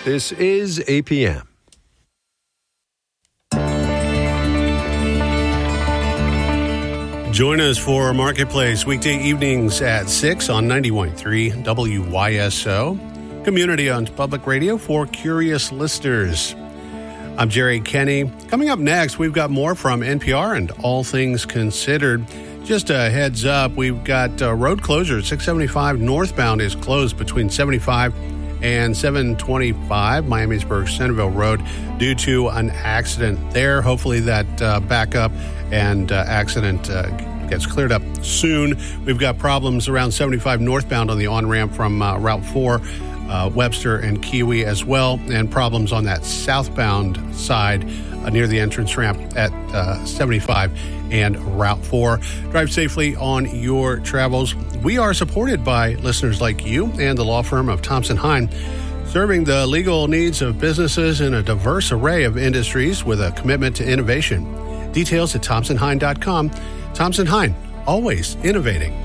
This is APM. Join us for Marketplace weekday evenings at 6 on 91.3 WYSO, community-owned public radio for curious listeners. I'm Jerry Kenny. Coming up next, we've got more from NPR and All Things Considered. Just a heads up, we've got road closure. 675 northbound is closed between 75 and 725 Miamisburg-Centerville Road due to an accident there. Hopefully that backup and accident gets cleared up soon. We've got problems around 75 northbound on the on-ramp from Route 4, Webster and Kiwi as well, and problems on that southbound side near the entrance ramp at 75 and Route 4. Drive safely on your travels. We are supported by listeners like you and the law firm of Thompson Hine, serving the legal needs of businesses in a diverse array of industries with a commitment to innovation. Details at thompsonhine.com. Thompson Hine, always innovating.